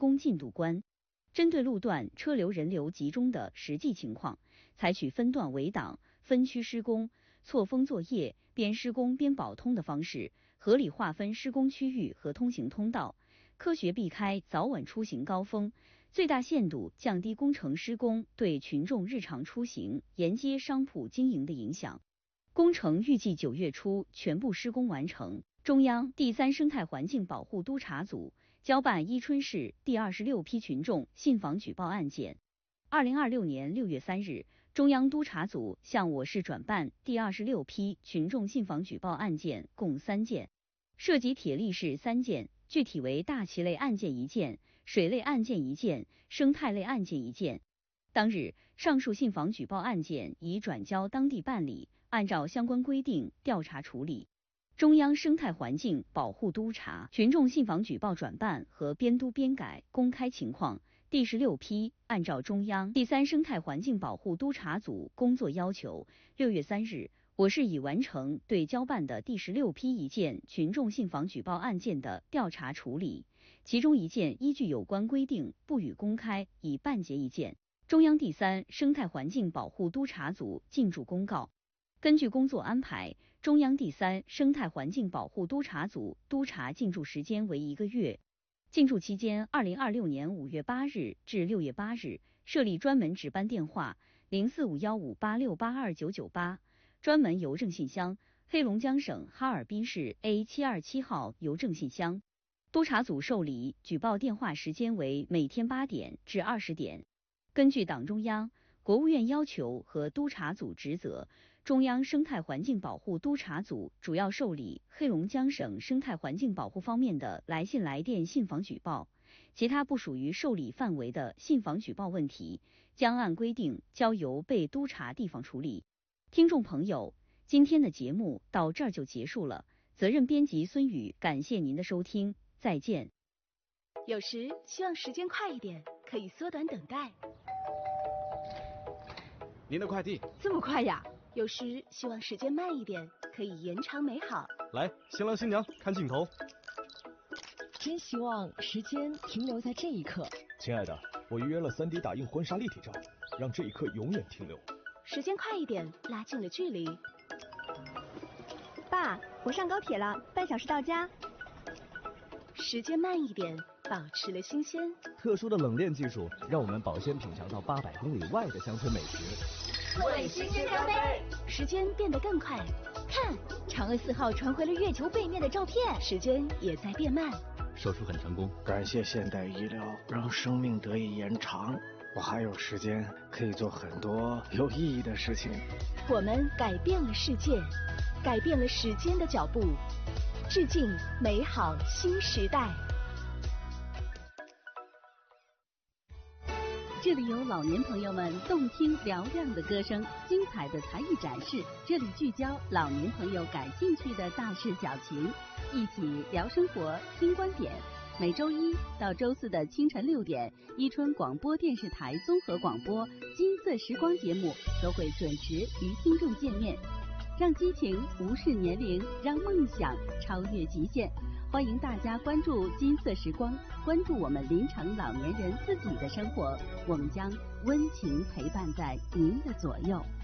工进度观，针对路段车流人流集中的实际情况，采取分段围挡、分区施工、错峰作业、边施工边保通的方式，合理划分施工区域和通行通道，科学避开早晚出行高峰，最大限度降低工程施工对群众日常出行、沿街商铺经营的影响。工程预计9月初全部施工完成。中央第3生态环境保护督察组交办伊春市第26批群众信访举报案件。2026年6月3日，中央督察组向我市转办第26批群众信访举报案件共3件，涉及铁力士3件，具体为大气类案件1件、水类案件1件、生态类案件1件。当日，上述信访举报案件已转交当地办理，按照相关规定调查处理。中央生态环境保护督察群众信访举报转办和编督编改公开情况第16批，按照中央第3生态环境保护督察组工作要求，6月3日，我市已完成对交办的第16批1件群众信访举报案件的调查处理，其中1件依据有关规定不予公开，已办结1件。中央第3生态环境保护督察组进驻公告。根据工作安排，中央第3生态环境保护督察组督察进驻时间为1个月。进驻期间，2026年5月8日至6月8日，设立专门值班电话045158682998，专门邮政信箱黑龙江省哈尔滨市 A727号邮政信箱。督察组受理举报电话时间为每天8点至20点。根据党中央、国务院要求和督察组职责，中央生态环境保护督察组主要受理黑龙江省生态环境保护方面的来信来电信访举报，其他不属于受理范围的信访举报问题，将按规定交由被督察地方处理。听众朋友，今天的节目到这儿就结束了，责任编辑孙宇，感谢您的收听，再见。 有时希望时间快一点，可以缩短等待。 您的快递。 这么快呀？ 有时希望时间慢一点，可以延长美好。 来，新郎新娘看镜头。 真希望时间停留在这一刻。 亲爱的，我预约了3D 打印婚纱立体照，让这一刻永远停留。 时间快一点，拉近了距离。 爸，我上高铁了，半小时到家。 时间慢一点，保持了新鲜。 特殊的冷链技术让我们保鲜品尝到800公里外的乡村美食。 为新鲜干杯！ 时间变得更快， 看，嫦娥4号传回了月球背面的照片。 时间也在变慢。 手术很成功， 感谢现代医疗，让生命得以延长。我还有时间可以做很多有意义的事情。 我们改变了世界，改变了时间的脚步，致敬美好新时代。 这里有老年朋友们动听嘹亮的歌声，精彩的才艺展示，这里聚焦老年朋友感兴趣的大事小情，一起聊生活听观点。每周1到周4的清晨6点，伊春广播电视台综合广播金色时光节目都会准时与听众见面，让激情无视年龄，让梦想超越极限。欢迎大家关注金色时光，关注我们临城老年人自己的生活，我们将温情陪伴在您的左右。